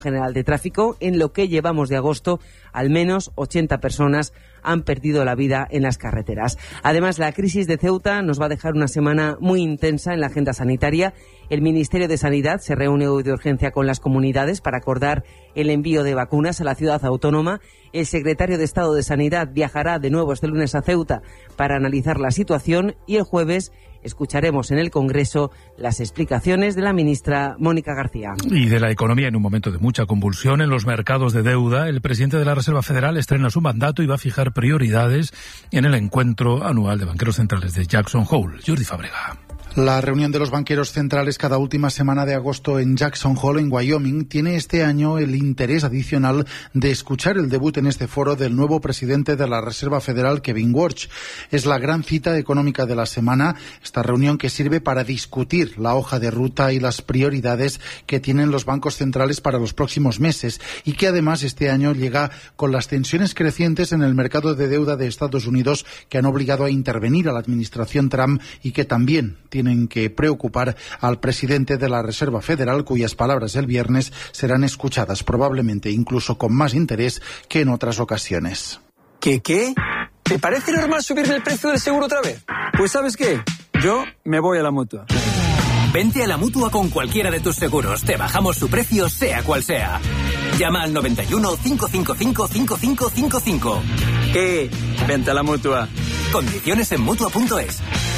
General de Tráfico. En lo que llevamos de agosto, al menos 80 personas han perdido la vida en las carreteras. Además, la crisis de Ceuta nos va a dejar una semana muy intensa en la agenda sanitaria. El Ministerio de Sanidad se reúne hoy de urgencia con las comunidades para acordar el envío de vacunas a la ciudad autónoma. El secretario de Estado de Sanidad viajará de nuevo este lunes a Ceuta para analizar la situación y el jueves escucharemos en el Congreso las explicaciones de la ministra Mónica García. Y de la economía, en un momento de mucha convulsión en los mercados de deuda, el presidente de la Reserva Federal estrena su mandato y va a fijar prioridades en el encuentro anual de banqueros centrales de Jackson Hole. Jordi Fábrega. La reunión de los banqueros centrales cada última semana de agosto en Jackson Hole, en Wyoming, tiene este año el interés adicional de escuchar el debut en este foro del nuevo presidente de la Reserva Federal, Kevin Warsh. Es la gran cita económica de la semana, esta reunión que sirve para discutir la hoja de ruta y las prioridades que tienen los bancos centrales para los próximos meses y que además este año llega con las tensiones crecientes en el mercado de deuda de Estados Unidos que han obligado a intervenir a la administración Trump y que también tienen que preocupar al presidente de la Reserva Federal, cuyas palabras el viernes serán escuchadas probablemente incluso con más interés que en otras ocasiones. ¿Qué? ¿Te parece normal subirle el precio del seguro otra vez? Pues ¿sabes qué? Yo me voy a la Mutua. Vente a la Mutua con cualquiera de tus seguros. Te bajamos su precio, sea cual sea. Llama al 91 555 5555. ¿Qué? Vente a la Mutua. Condiciones en Mutua.es.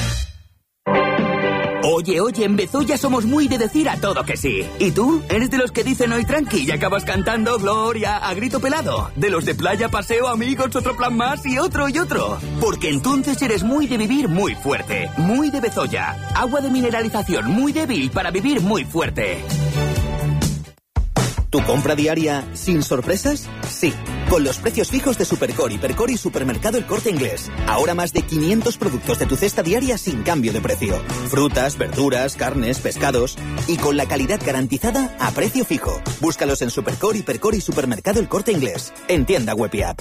Oye, en Bezoya somos muy de decir a todo que sí. ¿Y tú? ¿Eres de los que dicen hoy tranqui y acabas cantando Gloria a grito pelado? ¿De los de playa, paseo, amigos, otro plan más y otro y otro? Porque entonces eres muy de vivir muy fuerte. Muy de Bezoya. Agua de mineralización muy débil para vivir muy fuerte. ¿Tu compra diaria sin sorpresas? Sí, con los precios fijos de Supercor, Hipercor y Supermercado El Corte Inglés. Ahora más de 500 productos de tu cesta diaria sin cambio de precio. Frutas, verduras, carnes, pescados y con la calidad garantizada a precio fijo. Búscalos en Supercor, Hipercor y Supermercado El Corte Inglés. En tienda web y app.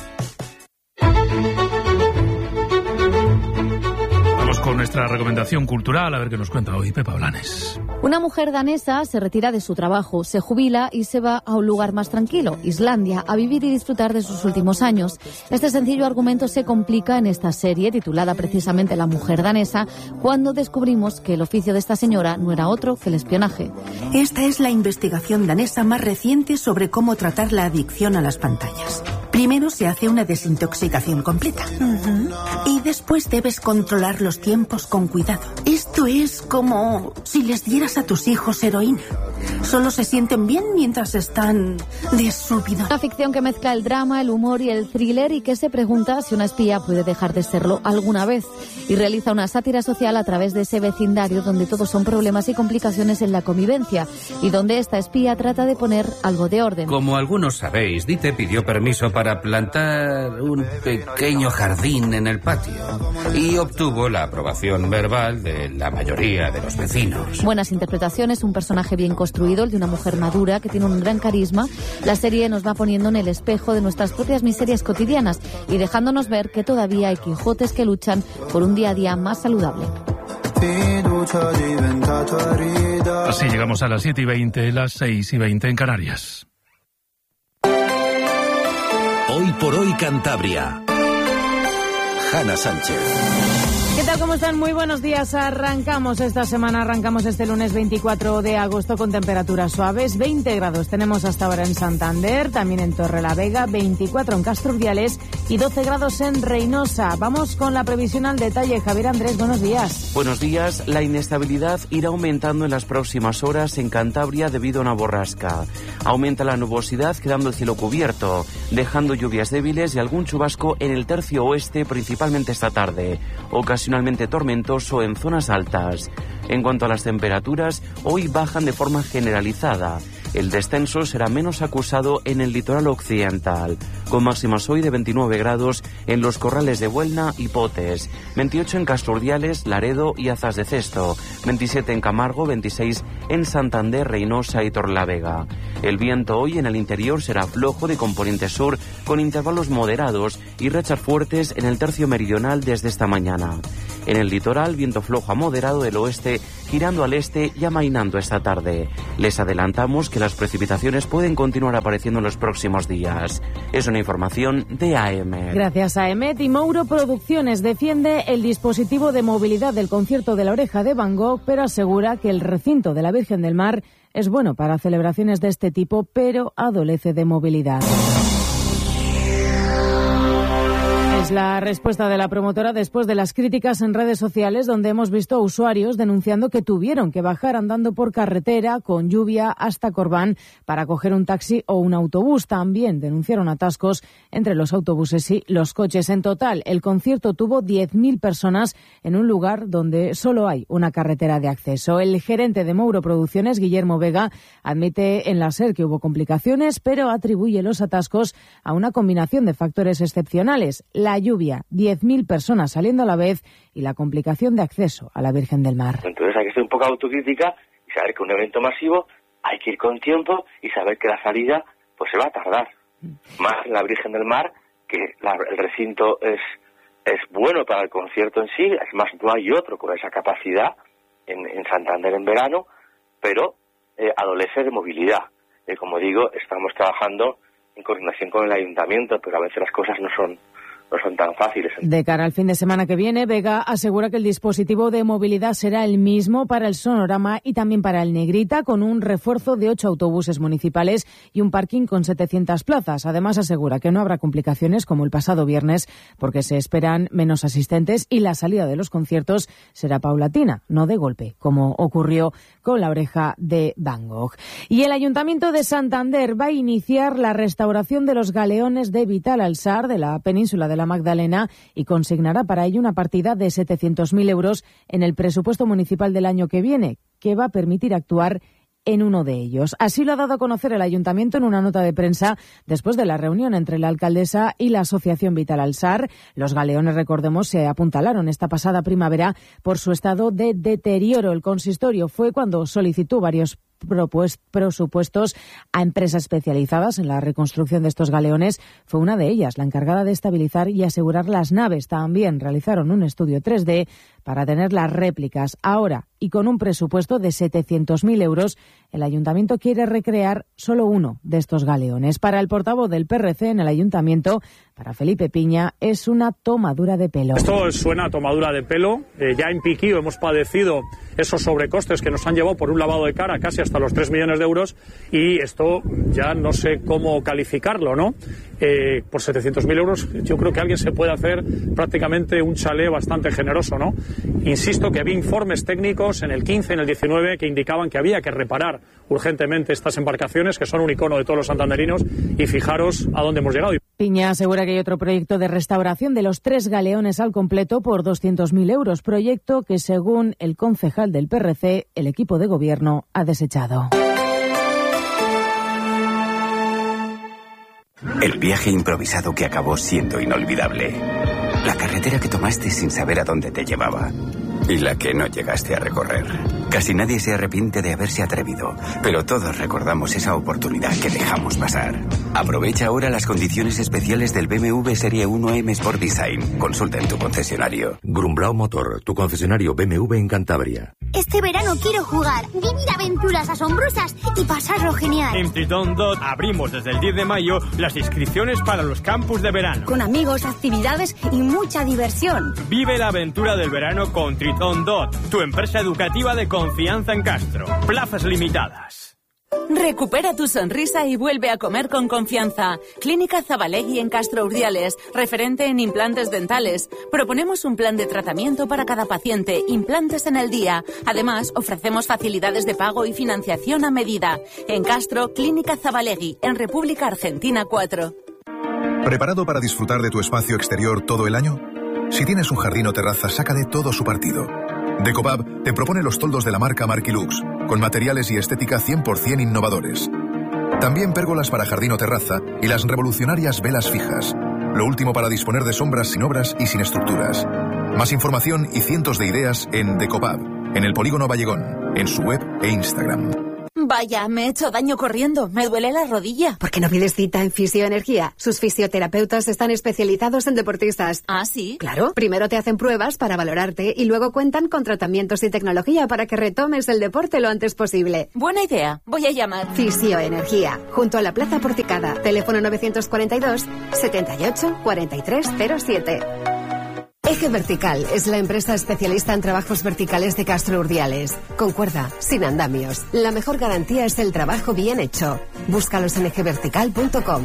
Con nuestra recomendación cultural, a ver qué nos cuenta hoy Pepa Blanes. Una mujer danesa se retira de su trabajo, se jubila y se va a un lugar más tranquilo, Islandia, a vivir y disfrutar de sus últimos años. Este sencillo argumento se complica en esta serie, titulada precisamente La mujer danesa, cuando descubrimos que el oficio de esta señora no era otro que el espionaje. Esta es la investigación danesa más reciente sobre cómo tratar la adicción a las pantallas. Primero se hace una desintoxicación completa. Y después debes controlar los tiempos con cuidado. Esto es como si les dieras a tus hijos heroína. Solo se sienten bien mientras están de súbido. Una ficción que mezcla el drama, el humor y el thriller y que se pregunta si una espía puede dejar de serlo alguna vez. Y realiza una sátira social a través de ese vecindario donde todos son problemas y complicaciones en la convivencia y donde esta espía trata de poner algo de orden. Como algunos sabéis, Dite pidió permiso para plantar un pequeño jardín en el patio y obtuvo la aprobación verbal de la mayoría de los vecinos. Buenas interpretaciones, un personaje bien construido, el de una mujer madura que tiene un gran carisma. La serie nos va poniendo en el espejo de nuestras propias miserias cotidianas y dejándonos ver que todavía hay Quijotes que luchan por un día a día más saludable. Así llegamos a las 7:20, las 6:20 en Canarias. Hoy por hoy Cantabria. Hanna Sánchez. ¿Qué tal? ¿Cómo están? Muy buenos días. Arrancamos esta semana, arrancamos este lunes 24 de agosto con temperaturas suaves. 20 grados tenemos hasta ahora en Santander, también en Torrelavega, 24 en Castro Urdiales y 12 grados en Reynosa. Vamos con la previsión al detalle. Javier Andrés, buenos días. Buenos días. La inestabilidad irá aumentando en las próximas horas en Cantabria debido a una borrasca. Aumenta la nubosidad quedando el cielo cubierto, dejando lluvias débiles y algún chubasco en el tercio oeste, principalmente esta tarde. Ocasionalmente tormentoso en zonas altas. En cuanto a las temperaturas, hoy bajan de forma generalizada. El descenso será menos acusado en el litoral occidental, con máximas hoy de 29 grados en los corrales de Buelna y Potes, 28 en Castro Urdiales, Laredo y Azas de Cesto, 27 en Camargo, 26 en Santander, Reynosa y Torrelavega. El viento hoy en el interior será flojo de componente sur, con intervalos moderados y rachas fuertes en el tercio meridional desde esta mañana. En el litoral, viento flojo a moderado del oeste girando al este y amainando esta tarde. Les adelantamos que las precipitaciones pueden continuar apareciendo en los próximos días. Es una información de AEMET. Gracias a AEMET. Y Mouro Producciones defiende el dispositivo de movilidad del concierto de La Oreja de Van Gogh, pero asegura que el recinto de la Virgen del Mar es bueno para celebraciones de este tipo, pero adolece de movilidad. Es la respuesta de la promotora después de las críticas en redes sociales, donde hemos visto a usuarios denunciando que tuvieron que bajar andando por carretera con lluvia hasta Corbán para coger un taxi o un autobús. También denunciaron atascos entre los autobuses y los coches. En total, el concierto tuvo 10.000 personas en un lugar donde solo hay una carretera de acceso. El gerente de Mouro Producciones, Guillermo Vega, admite en la SER que hubo complicaciones, pero atribuye los atascos a una combinación de factores excepcionales: la lluvia, 10.000 personas saliendo a la vez y la complicación de acceso a la Virgen del Mar. Entonces hay que ser un poco autocrítica y saber que un evento masivo hay que ir con tiempo y saber que la salida pues se va a tardar. Más la Virgen del Mar, que el recinto es bueno para el concierto en sí, es más, no hay otro con esa capacidad en Santander en verano, pero adolece de movilidad. Como digo, estamos trabajando en coordinación con el ayuntamiento, pero a veces las cosas no son tan fáciles. De cara al fin de semana que viene, Vega asegura que el dispositivo de movilidad será el mismo para el Sonorama y también para el Negrita, con un refuerzo de 8 autobuses municipales y un parking con 700 plazas. Además, asegura que no habrá complicaciones como el pasado viernes, porque se esperan menos asistentes y la salida de los conciertos será paulatina, no de golpe, como ocurrió con La Oreja de Van Gogh. Y el Ayuntamiento de Santander va a iniciar la restauración de los galeones de Vital Alsar de la península de la Magdalena y consignará para ello una partida de 700.000 euros en el presupuesto municipal del año que viene, que va a permitir actuar en uno de ellos. Así lo ha dado a conocer el Ayuntamiento en una nota de prensa después de la reunión entre la alcaldesa y la Asociación Vital Alsar. Los galeones, recordemos, se apuntalaron esta pasada primavera por su estado de deterioro. El consistorio fue cuando solicitó varios presupuestos a empresas especializadas en la reconstrucción de estos galeones. Fue una de ellas la encargada de estabilizar y asegurar las naves. También realizaron un estudio 3D para tener las réplicas. Ahora, y con un presupuesto de 700.000 euros, el Ayuntamiento quiere recrear solo uno de estos galeones. Para el portavoz del PRC en el Ayuntamiento, para Felipe Piña, es una tomadura de pelo. Esto suena a tomadura de pelo. Ya en Piquío hemos padecido esos sobrecostes que nos han llevado por un lavado de cara casi hasta los 3 millones de euros, y esto ya no sé cómo calificarlo, ¿no? Por 700.000 euros yo creo que alguien se puede hacer prácticamente un chalet bastante generoso, ¿no? Insisto que había informes técnicos en el 15, en el 19, que indicaban que había que reparar urgentemente estas embarcaciones, que son un icono de todos los santanderinos, y fijaros a dónde hemos llegado. Piña asegura que hay otro proyecto de restauración de los 3 galeones al completo por 200.000 euros, proyecto que, según el concejal del PRC, el equipo de gobierno ha desechado. El viaje improvisado que acabó siendo inolvidable. La carretera que tomaste sin saber a dónde te llevaba. Y la que no llegaste a recorrer. Casi nadie se arrepiente de haberse atrevido, pero todos recordamos esa oportunidad que dejamos pasar. Aprovecha ahora las condiciones especiales del BMW Serie 1 M Sport Design. Consulta en tu concesionario. Grumblau Motor, tu concesionario BMW en Cantabria. Este verano quiero jugar, vivir aventuras asombrosas y pasarlo genial. En Triton Dot abrimos desde el 10 de mayo las inscripciones para los campus de verano. Con amigos, actividades y mucha diversión. Vive la aventura del verano con Triton Dot, tu empresa educativa de confianza en Castro. Plazas limitadas. Recupera tu sonrisa y vuelve a comer con confianza. Clínica Zabalegui en Castro Urdiales, referente en implantes dentales. Proponemos un plan de tratamiento para cada paciente, implantes en el día. Además, ofrecemos facilidades de pago y financiación a medida. En Castro, Clínica Zabalegui, en República Argentina 4. ¿Preparado para disfrutar de tu espacio exterior todo el año? Si tienes un jardín o terraza, sácale todo su partido. Decopab te propone los toldos de la marca Marquilux, con materiales y estética 100% innovadores. También pérgolas para jardín o terraza y las revolucionarias velas fijas. Lo último para disponer de sombras sin obras y sin estructuras. Más información y cientos de ideas en Decopab, en el Polígono Vallegón, en su web e Instagram. Vaya, me he hecho daño corriendo. Me duele la rodilla. ¿Por qué no pides cita en Fisioenergía? Sus fisioterapeutas están especializados en deportistas. ¿Ah, sí? Claro. Primero te hacen pruebas para valorarte y luego cuentan con tratamientos y tecnología para que retomes el deporte lo antes posible. Buena idea. Voy a llamar. Fisioenergía. Junto a la Plaza Porticada. Teléfono 942 78 43 07. Eje Vertical es la empresa especialista en trabajos verticales de Castro Urdiales. Con cuerda, sin andamios. La mejor garantía es el trabajo bien hecho. Búscalos en ejevertical.com.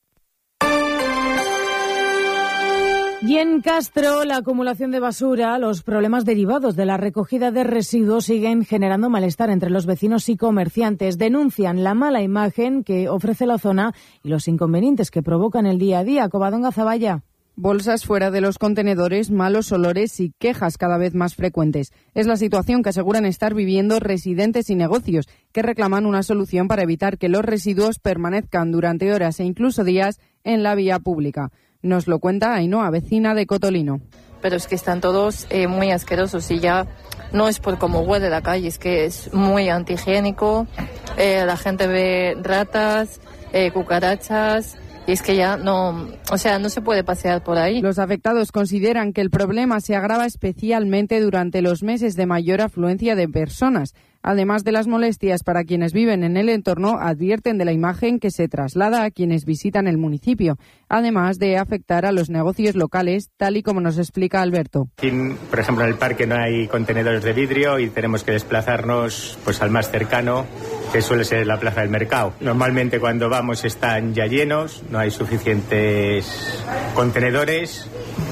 Y en Castro, la acumulación de basura, los problemas derivados de la recogida de residuos siguen generando malestar entre los vecinos y comerciantes. Denuncian la mala imagen que ofrece la zona y los inconvenientes que provocan el día a día. Covadonga Zavalla. Bolsas fuera de los contenedores, malos olores y quejas cada vez más frecuentes. Es la situación que aseguran estar viviendo residentes y negocios, que reclaman una solución para evitar que los residuos permanezcan durante horas e incluso días en la vía pública. Nos lo cuenta Ainhoa, vecina de Cotolino. Pero es que están todos muy asquerosos y ya no es por cómo huele la calle, es que es muy antihigiénico, la gente ve ratas, cucarachas... Y es que ya no se puede pasear por ahí. Los afectados consideran que el problema se agrava especialmente durante los meses de mayor afluencia de personas. Además de las molestias para quienes viven en el entorno, advierten de la imagen que se traslada a quienes visitan el municipio, además de afectar a los negocios locales, tal y como nos explica Alberto. Aquí, por ejemplo, en el parque no hay contenedores de vidrio y tenemos que desplazarnos pues al más cercano, que suele ser la Plaza del Mercado. Normalmente cuando vamos están ya llenos, no hay suficientes contenedores.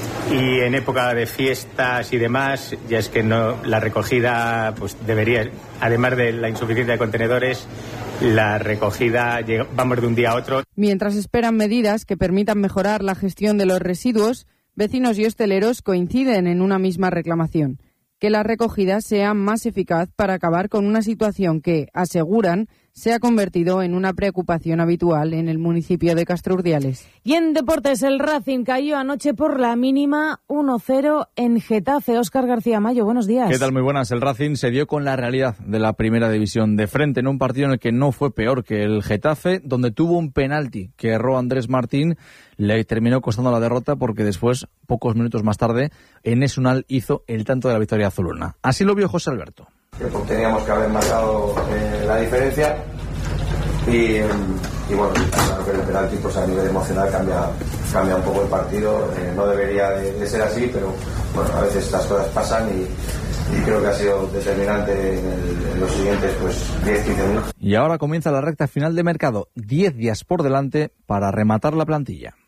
Y en época de fiestas y demás, ya es que no, la recogida pues debería, además de la insuficiencia de contenedores, la recogida vamos de un día a otro. Mientras esperan medidas que permitan mejorar la gestión de los residuos, vecinos y hosteleros coinciden en una misma reclamación: que la recogida sea más eficaz para acabar con una situación que, aseguran, se ha convertido en una preocupación habitual en el municipio de Castro Urdiales. Y en deportes, el Racing cayó anoche por la mínima 1-0 en Getafe. Óscar García Mayo, buenos días. ¿Qué tal? Muy buenas. El Racing se dio con la realidad de la primera división de frente en un partido en el que no fue peor que el Getafe, donde tuvo un penalti que erró Andrés Martín. Le terminó costando la derrota porque después, pocos minutos más tarde, Enes Unal hizo el tanto de la victoria azulona. Así lo vio José Alberto. Teníamos que haber marcado la diferencia y bueno, claro que el penalti pues a nivel emocional cambia un poco el partido. No debería de ser así, pero bueno, a veces estas cosas pasan y creo que ha sido determinante en los siguientes pues 10-15 minutos. Y ahora comienza la recta final de mercado, 10 días por delante para rematar la plantilla.